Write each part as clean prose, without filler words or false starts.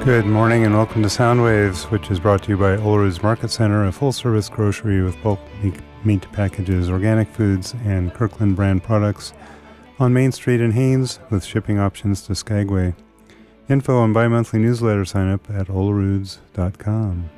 Good morning and welcome to Soundwaves, which is brought to you by Olerud's Market Center, a full-service grocery with bulk meat packages, organic foods, and Kirkland brand products on Main Street in Haines with shipping options to Skagway. Info and bi-monthly newsletter sign up at oleruds.com.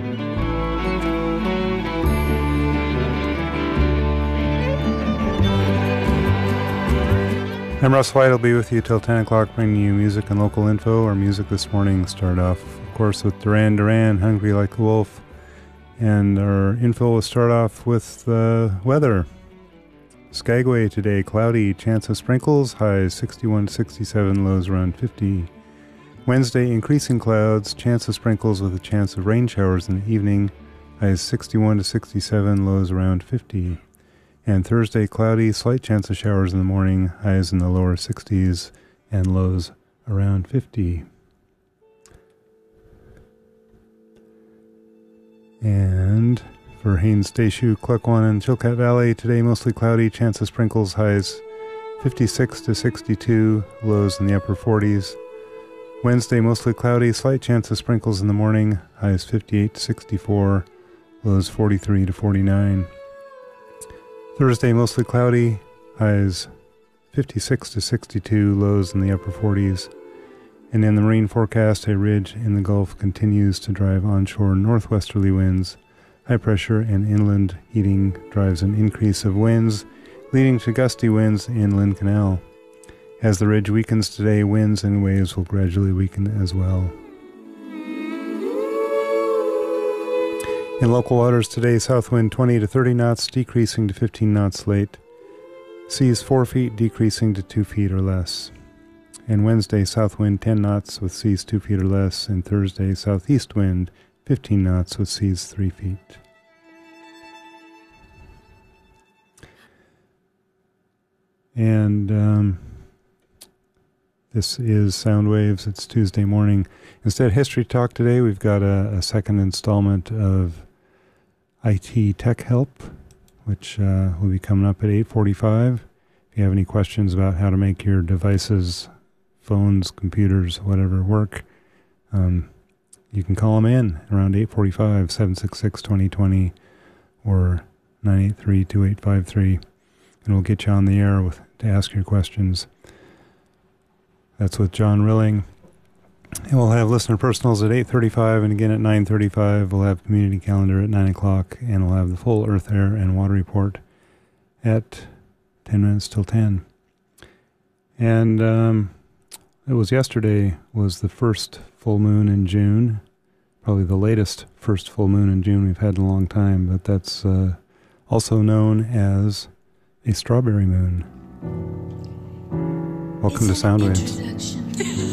I'm Russ White. I'll be with you till 10 o'clock, bringing you music and local info. Our music this morning started off, of course, with Duran Duran, Hungry Like the Wolf. And our info will start off with the weather. Skagway today, cloudy, chance of sprinkles, highs 61 to 67, lows around 50. Wednesday, increasing clouds, chance of sprinkles with a chance of rain showers in the evening, highs 61 to 67, lows around 50. And Thursday, cloudy, slight chance of showers in the morning, highs in the lower 60s and lows around 50. And for Haines, Deschutes, Klukwan, and Chilkat Valley, today mostly cloudy, chance of sprinkles, highs 56 to 62, lows in the upper 40s. Wednesday, mostly cloudy, slight chance of sprinkles in the morning, highs 58 to 64, lows 43 to 49. Thursday, mostly cloudy, highs 56 to 62, lows in the upper 40s. And in the marine forecast, a ridge in the Gulf continues to drive onshore northwesterly winds. High pressure and inland heating drives an increase of winds, leading to gusty winds in Lynn Canal. As the ridge weakens today, winds and waves will gradually weaken as well. In local waters today, south wind 20 to 30 knots, decreasing to 15 knots late. Seas 4 feet, decreasing to 2 feet or less. And Wednesday, south wind 10 knots with seas 2 feet or less. And Thursday, southeast wind 15 knots with seas 3 feet. And this is Soundwaves. It's Tuesday morning. Instead, History Talk today. We've got a second installment of IT Tech Help, which will be coming up at 8:45. If you have any questions about how to make your devices, phones, computers, whatever work, you can call them in around 8:45, 766-2020 or 983-2853, and we'll get you on the air to ask your questions. That's with John Rilling. And we'll have listener personals at 8:35 and again at 9:35. We'll have community calendar at 9 o'clock, and we'll have the full Earth, Air, and Water report at 10 minutes till 10. And it was yesterday was the first full moon in June, probably the latest first full moon in June we've had in a long time, but that's also known as a strawberry moon. Welcome to Soundwaves.